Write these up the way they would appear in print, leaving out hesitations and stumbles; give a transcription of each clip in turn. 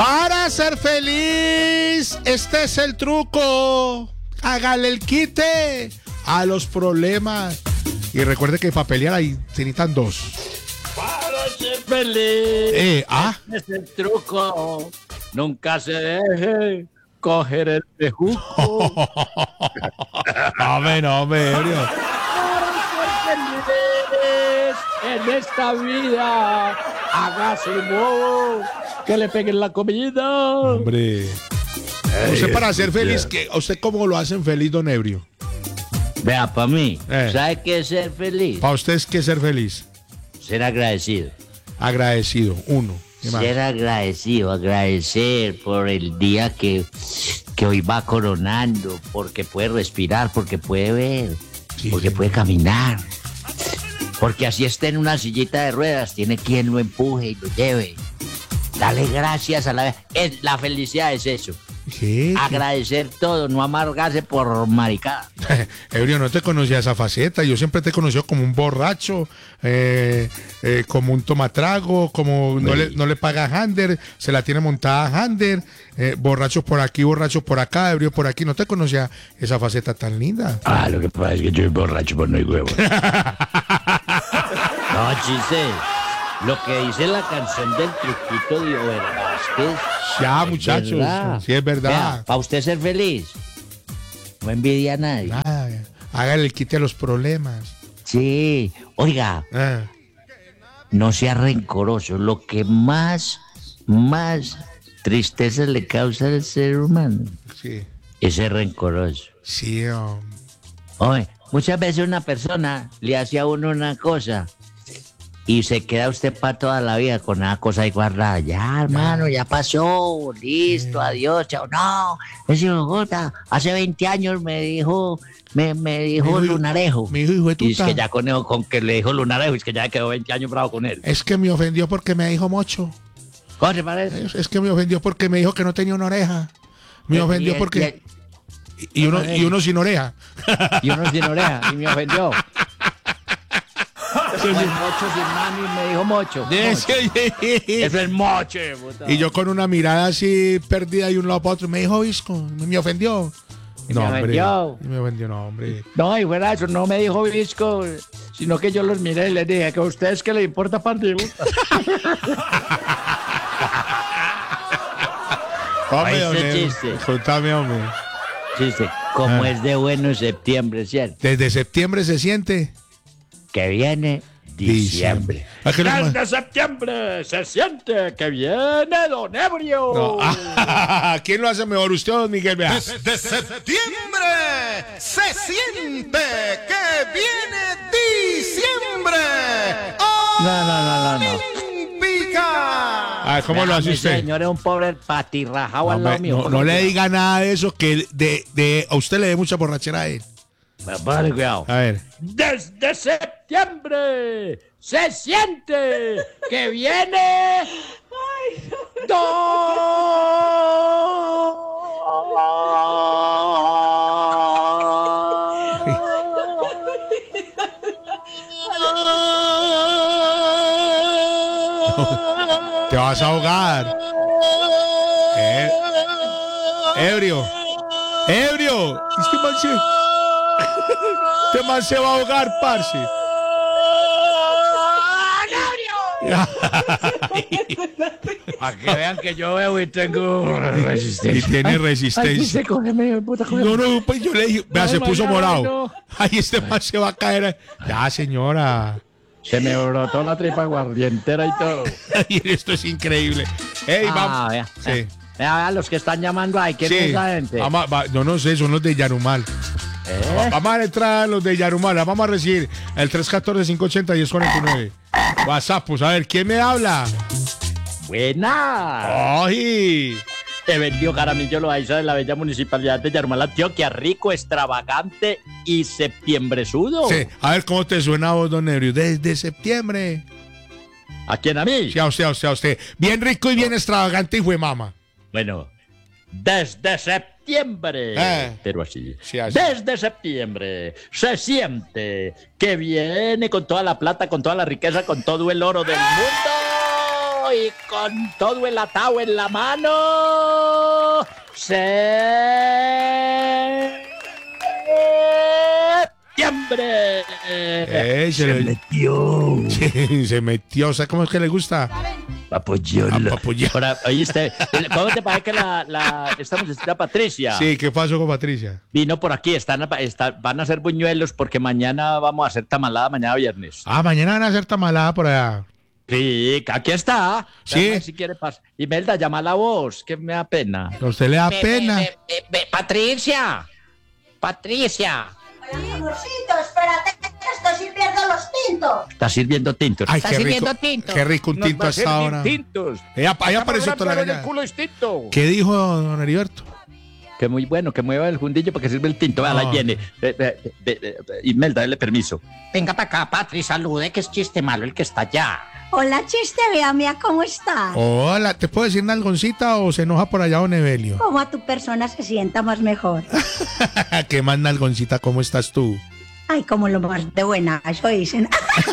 Para ser feliz, este es el truco. Hágale el quite a los problemas. Y recuerde que para pelear ahí se necesitan dos. Para ser feliz, este es el truco. Nunca se deje coger el bejuco. Hombre, Ebrio. Para ser feliz en esta vida, hágase el bobo, que le peguen la comida. Hombre. Usted para ser feliz, ¿usted cómo lo hacen feliz, don Ebrio? Vea, para mí, ¿sabe qué es ser feliz? Para usted es que ser feliz. Ser agradecido. Agradecido, uno. Ser agradecido, agradecer por el día que hoy va coronando, porque puede respirar, porque puede ver, porque puede caminar. Porque así esté en una sillita de ruedas, tiene quien lo empuje y lo lleve. Dale gracias a la... La felicidad es eso. ¿Qué? Agradecer todo, no amargarse por maricada. Ebrio, no te conocía esa faceta. Yo siempre te he conocido como un borracho, como un tomatrago, como no le paga a Hander, se la tiene montada a Hander, borrachos por aquí, borrachos por acá, ebrio por aquí. No te conocía esa faceta tan linda. Lo que pasa es que yo soy borracho por no hay huevo. No, chiste. Lo que dice la canción del truquito de Vázquez. Ya, muchachos, sí es verdad. Para usted ser feliz, no envidia a nadie. Nada, hágale el quite a los problemas. Sí, oiga, no sea rencoroso. Lo que más tristeza le causa al ser humano es ser rencoroso. Sí, Oye, muchas veces una persona le hace a uno una cosa y se queda usted para toda la vida con una cosa ahí guardada. Ya, hermano, ya pasó, listo, adiós, chao. No, ese Bogotá, hace 20 años me dijo Lunarejo. Mi hijo de tuta. Y es que ya con que le dijo Lunarejo, es que ya quedó 20 años bravo con él. Es que me ofendió porque me dijo mocho. ¿Cómo se parece? Es que me ofendió porque me dijo que no tenía una oreja. Me ofendió porque... Y uno sin oreja. Y uno sin oreja, y me ofendió. Mocho sin mami me dijo mocho. Eso es mocho. Puta. Y yo con una mirada así perdida y un lado para otro me dijo visco, me ofendió. Me ofendió, no, hombre. No, y fuera eso, no me dijo visco, sino que yo los miré y les dije que a ustedes que les importa partido. Hombre, chiste. Contame, hombre. Chiste, como es de bueno septiembre, ¿cierto? Desde septiembre se siente que viene diciembre. Desde septiembre se siente que viene Don Ebrio. No. ¿Quién lo hace mejor, usted o Don Miguel? Vea. Desde septiembre se siente que viene diciembre. No. ¿Cómo lo hace usted? Señor, es un pobre patirrajado al lado mío. No le diga nada de eso, que a usted le dé mucha borrachera a él. Vale, cuidado. A ver. Desde septiembre se siente que viene Te vas a ahogar. Ebrio. Este man se va a ahogar, parce. Para que vean que yo veo y tengo resistencia. Y tiene resistencia. No, pues yo le dije, vea, se puso morado. No. Ay, este man se va a caer. Ya, señora. Se me brotó la tripa guardientera y todo. Esto es increíble. Ey, vamos. Sí. Vean los que están llamando ahí. ¿Quién es esa gente? Yo no sé, son los de Yarumal. Vamos a entrar a los de Yarumal. Vamos a recibir el 314-580-1049. WhatsApp, pues a ver, ¿quién me habla? Buena. ¡Ay! Evendio Jaramillo Loaiza de la bella municipalidad de Yarumal, Antioquia, rico, extravagante y septiembresudo. Sí, a ver cómo te suena a vos, don Ebrio. Desde septiembre. ¿A quién, a mí? Sí, a usted. Bien rico y bien extravagante, y fue mama. Bueno, desde septiembre, pero así. Sí, así. Desde septiembre se siente que viene con toda la plata, con toda la riqueza, con todo el oro del mundo. y con todo el atao en la mano. ¡Septiembre! Se metió. Se metió. ¿Sabes cómo es que le gusta? Apoyarlo. Apoyar. Ahora, oíste, ¿cómo te parece que esta muchachita Patricia? Sí, ¿qué pasó con Patricia? Vino por aquí, van a hacer buñuelos porque mañana vamos a hacer tamalada, mañana viernes. Ah, mañana van a hacer tamalada por allá. Sí, aquí está. Sí. Dame, si quiere pasar. Imelda, llama a la voz, que me da pena. ¿A usted le da pena? Patricia. Patricia. Hola, mi amorcito, espérate, que estoy sirviendo los tintos. Está sirviendo tintos. Ay, Está qué sirviendo rico. tintos. Qué rico un Nos tinto va a esta servir hora. tintos. Ahí apareció toda la el gallina. culo es tinto. ¿Qué dijo don Heriberto? Que muy bueno, que mueva el fundillo para que sirva el tinto. Vea, ahí viene. Imelda, dale permiso. Venga para acá, Patri, salude, que es chiste malo el que está allá. Hola, chiste, vea mía, ¿cómo está? Hola, ¿te puedo decir nalgoncita o se enoja por allá don Evelio? ¿Cómo a tu persona se sienta más mejor? ¿Qué más nalgoncita? ¿Cómo estás tú? Ay, como lo más de buena, eso dicen.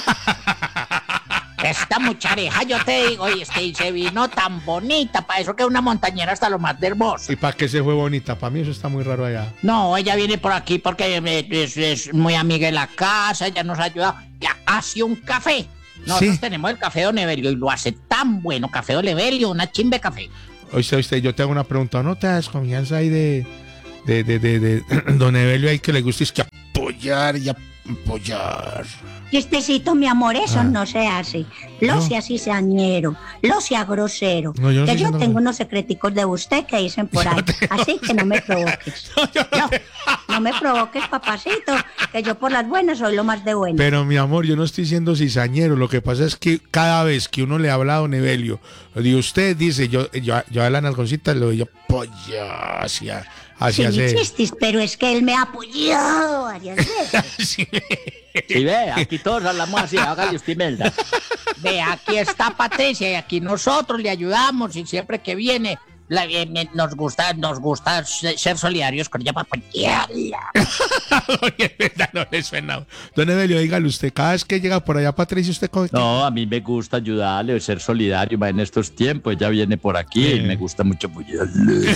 Esta muchareja, yo te digo, y se vino tan bonita, para eso que una montañera hasta lo más de hermoso. ¿Y para qué se fue bonita? Para mí eso está muy raro allá. No, ella viene por aquí porque es muy amiga de la casa, ella nos ayuda. Ya hace un café. Nosotros Sí. tenemos el café Don Evelio y lo hace tan bueno, café Don Evelio, una chimbe de café. Oíste, yo te hago una pregunta. ¿No te das confianza ahí de don Evelio ahí que le gusta es que apoyar y apoyar? Chistecito, mi amor, eso Ah. no se hace. Lo No. sea cizañero, lo sea grosero. No, yo no que estoy yo siendo- tengo unos secreticos de usted que dicen por ahí. Así que no me provoques. No me provoques, papacito, que yo por las buenas soy lo más de bueno. Pero mi amor, yo no estoy siendo cizañero. Lo que pasa es que cada vez que uno le habla a don Evelio, de usted dice, yo a la nalgoncita le doy apoyar hacia Sí, hace. chistes, pero es que él me ha apoyado varias veces. Sí. Y ve, aquí todos hablamos así, hágale usted, Imelda. Ve, aquí está Patricia y aquí nosotros le ayudamos y siempre que viene nos gusta ser solidarios con ella para apoyarla. Oye, verdad, no le suena. Don Evelio, dígale usted, cada vez que llega por allá Patricia, usted coge. No, a mí me gusta ayudarle, ser solidario más en estos tiempos. Ella viene por aquí y me gusta mucho apoyarle.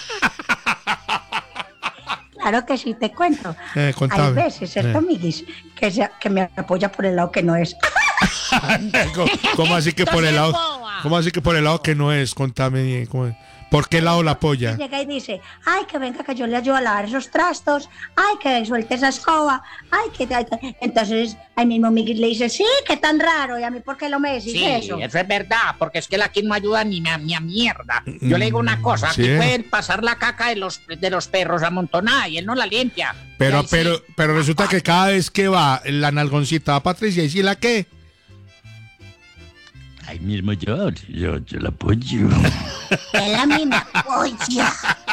Claro que sí, te cuento. Contame. Hay veces, ¿cierto, amiguis? Que me apoya por el lado que no es. ¿Cómo así que por el lado? boba. ¿Cómo así que por el lado que no es? Contame bien. ¿Por qué lado la apoya? Llega y dice, ay, que venga, que yo le ayudo a lavar esos trastos. Ay, que suelte esa escoba. Ay, que... Entonces, ahí mismo Miguel le dice, sí, qué tan raro. ¿Y a mí por qué no me decís Sí, eso? eso es verdad, porque es que él aquí no ayuda ni a mierda. Yo le digo una cosa, aquí Sí. pueden pasar la caca de los perros amontonada y él no la limpia. Y Pero, ahí sí. pero resulta que cada vez que va la nalgoncita a Patricia, ¿y si la qué? Ahí mismo yo la apoyo. Él a mí me apoya.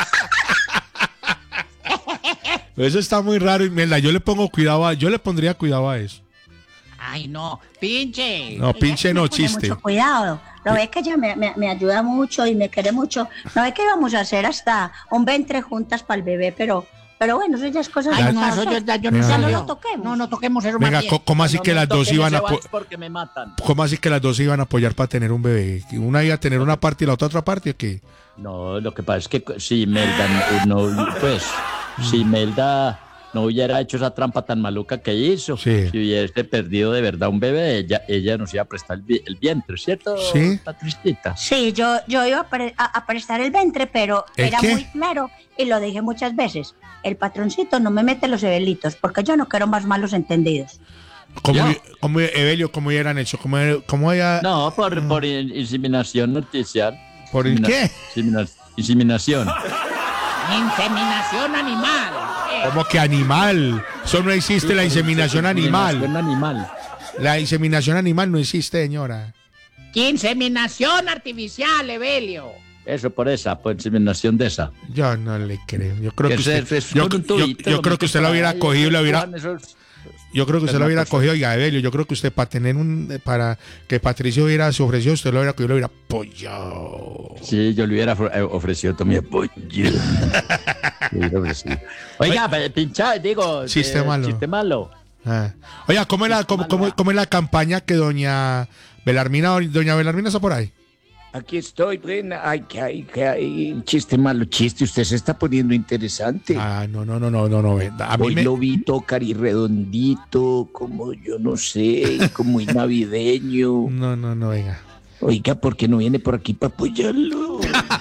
Eso está muy raro, Imelda. Yo le pondría cuidado a eso. Ay, no, pinche. No, pinche Ella no, me pone chiste. Mucho cuidado. ¿No ves que ella me ayuda mucho y me quiere mucho? ¿No ves que íbamos a hacer hasta un ventre juntas para el bebé? Pero bueno, eso ya es cosa Ay, de no, casa. eso yo no Ya no sabía. lo toquemos. No toquemos eso. Venga, más bien. ¿cómo así No que me las dos toquen iban a ese po- vals porque me matan. ¿Cómo así que las dos se iban a apoyar para tener un bebé? ¿Una iba a tener una parte y la otra parte o qué? No, lo que pasa es que si Imelda si Imelda no hubiera hecho esa trampa tan maluca que hizo, Sí. si hubiese perdido de verdad un bebé, ella nos iba a prestar el vientre, ¿cierto? Sí. Patricita. Sí, yo iba a prestar el ventre, pero ¿El era qué? muy claro y lo dije muchas veces. El patroncito no me mete los ebelitos porque yo no quiero más malos entendidos. ¿Cómo Evelio, cómo hubieran hecho? ¿Cómo ella? No, por inseminación artificial. ¿Por el qué? Inseminación. Inseminación animal. ¿Cómo que animal? Eso no existe, la inseminación animal. animal. La inseminación animal no existe, señora. Inseminación artificial, Evelio. Eso por inseminación de esa. Yo no le creo. Yo creo que usted, es yo con un tubito, yo creo que usted lo hubiera ahí, cogido y lo hubiera. esos- Yo creo que usted lo hubiera espermatozoides. cogido, oiga, Evelio, yo creo que usted para que Patricio hubiera se ofreció, usted lo hubiera cogido y lo hubiera apoyado. Sí, yo le hubiera ofrecido todo mi apoyo. Le hubiera ofrecido. Oiga, pincha, digo. Chiste malo. Chiste malo. Ah. Oiga, ¿cómo es la campaña que doña Belarmina está por ahí? Aquí estoy, Brena. Ay, chiste malo, chiste. Usted se está poniendo interesante. Ah, no. A mí Hoy lo vi tocar y redondito, como yo no sé, como muy navideño. No, venga. Oiga, ¿por qué no viene por aquí para apoyarlo?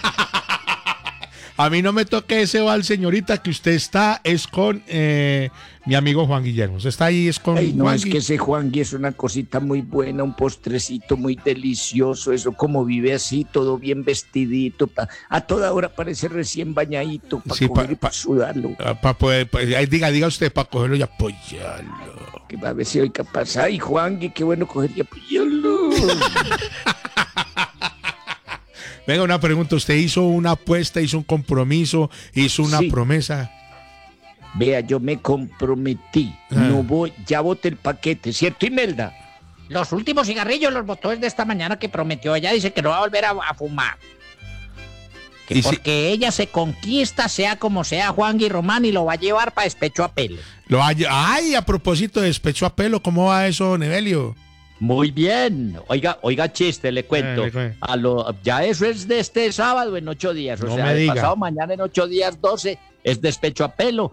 A mí no me toque ese vals, señorita, que usted es con mi amigo Juan Guillermo. Usted está ahí, es con Ay, no, Juan es que ese Juangui es una cosita muy buena, un postrecito muy delicioso, eso como vive así, todo bien vestidito, a toda hora parece recién bañadito, para Sí, coger y para sudarlo. Para poder, ahí diga usted, para cogerlo y apoyarlo. Que va a ver si hoy capaz. Ay, Juangui, qué bueno coger y apoyarlo. Venga, una pregunta. ¿Usted hizo una apuesta, hizo un compromiso, hizo una promesa? Vea, yo me comprometí. No voy, ya boté el paquete, ¿cierto, Imelda? Los últimos cigarrillos los botó desde esta mañana que prometió. Ella dice que no va a volver a fumar. Que porque ella se conquista, sea como sea, Juangui Román, y lo va a llevar para despecho a pelo. Ay, a propósito de despecho a pelo, ¿cómo va eso, Nevelio? Muy bien. Oiga, chiste, le cuento. Ya eso es de este sábado en 8 días. O sea, el pasado mañana en 8 días, 12, es despecho a pelo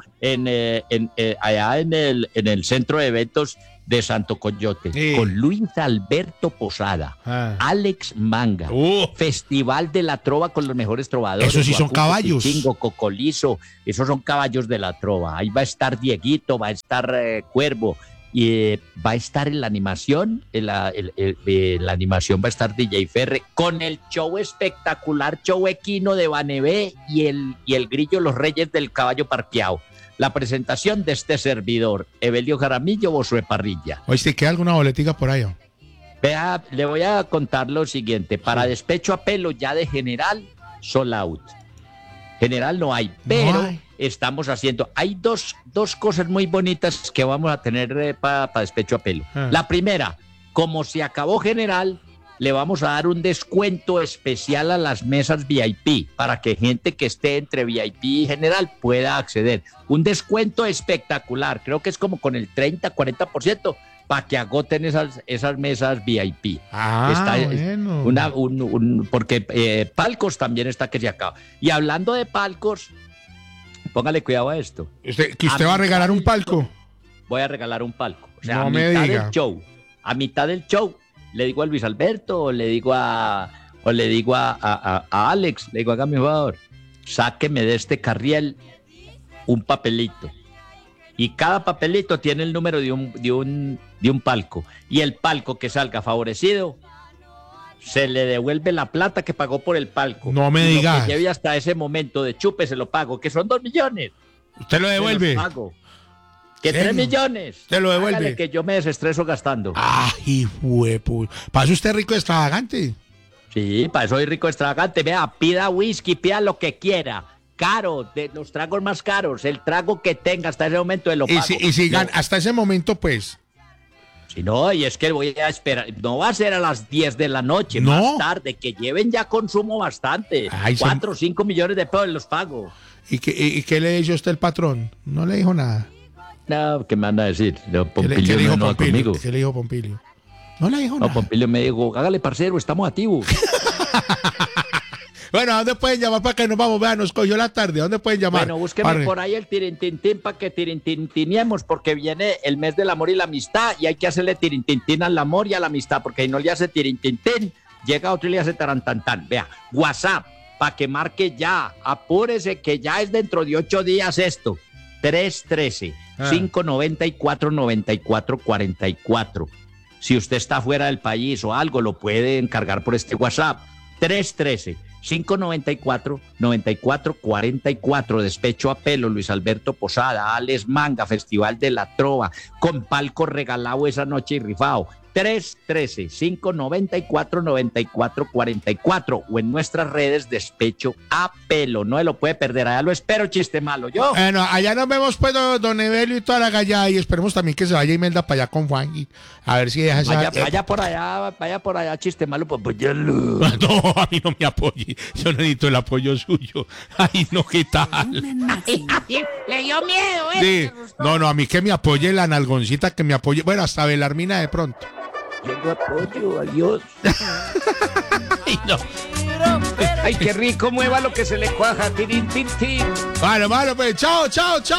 allá en el centro de eventos de Santo Coyote. Sí. Con Luis Alberto Posada, Alex Manga, Festival de la Trova con los mejores trovadores. Esos sí son caballos. Chingo, Cocolizo, esos son caballos de la trova. Ahí va a estar Dieguito, va a estar Cuervo. Y va a estar en la animación, la animación va a estar DJ Ferre con el show espectacular, show equino de Banevé y el grillo Los Reyes del Caballo Parqueado. La presentación de este servidor, Evelio Jaramillo, Bosué Parrilla. Oye, ¿queda alguna boletica por ahí? Vea, le voy a contar lo siguiente. Para despecho a pelo ya de general, sold out. General no hay, pero estamos haciendo. Hay dos cosas muy bonitas que vamos a tener para despecho a pelo. La primera, como se acabó general, le vamos a dar un descuento especial a las mesas VIP para que gente que esté entre VIP y general pueda acceder. Un descuento espectacular, creo que es como con el 30-40%. Para que agoten esas mesas VIP. Bueno. Porque palcos también está que se acaba. Y hablando de palcos, póngale cuidado a esto. ¿Usted va a regalar un palco? Voy a regalar un palco. O sea, no a me mitad diga. del show. A mitad del show, le digo a Luis Alberto, o le digo a Alex, le digo, hágame un favor, sáqueme de este carriel un papelito. Y cada papelito tiene el número de un palco. Y el palco que salga favorecido, se le devuelve la plata que pagó por el palco. No me digas. Lo que lleve hasta ese momento de chupe se lo pago, que son 2 millones. ¿Usted lo devuelve? Se los pago. Que 3 millones. ¿Te lo devuelve? Hágale que yo me desestreso gastando. Ay, huepo. ¿Pasa usted rico extravagante? Sí, para eso soy rico extravagante. Vea, pida whisky, pida lo que quiera. Caro, de los tragos más caros, el trago que tenga hasta ese momento de lo pago. Y si gana, hasta ese momento, pues. Si no, y es que voy a esperar, no va a ser a las 10 de la noche, ¿No? más tarde, que lleven ya consumo bastante. 4 o 5 millones de pesos los pago. ¿Y qué le dijo usted el patrón? No le dijo nada. No, ¿qué me van a decir? ¿Qué le dijo conmigo. ¿Qué le dijo Pompilio? No le dijo nada. No, Pompilio me dijo, hágale parcero, estamos activos. Bueno, ¿a dónde pueden llamar para que nos vamos? Vean, nos cogió la tarde. ¿A dónde pueden llamar? Bueno, búsqueme por ahí el tirintintín para que tirintintinemos, porque viene el mes del amor y la amistad y hay que hacerle tirintintín al amor y a la amistad, porque si no le hace tirintintín, llega otro y le hace tarantantán. Vea, WhatsApp, para que marque ya, apúrese que ya es dentro de 8 días esto. 313-594-9444. Si usted está fuera del país o algo, lo puede encargar por este WhatsApp. 313-594-9444, despecho a pelo, Luis Alberto Posada, Alex Manga, Festival de la Trova, con palco regalado esa noche y rifado. 313-594-9444 o en nuestras redes despecho a pelo. No se lo puede perder, allá lo espero, chiste malo. Yo. Bueno, allá nos vemos pues don Evelio y toda la gallada y esperemos también que se vaya Imelda para allá con Juan a ver si deja esa... Vaya por allá, chiste malo, pues apoyarlo. No, a mí no me apoye, yo necesito el apoyo suyo. Ay, no, ¿qué tal? Le dio miedo, Sí. No, a mí que me apoye la nalgoncita, que me apoye, bueno, hasta Belarmina de pronto. Yo lo apoyo, adiós. Ay, no. Ay, qué rico, mueva lo que se le cuaja. Tirín, tin, tin. Bueno, pues, chao.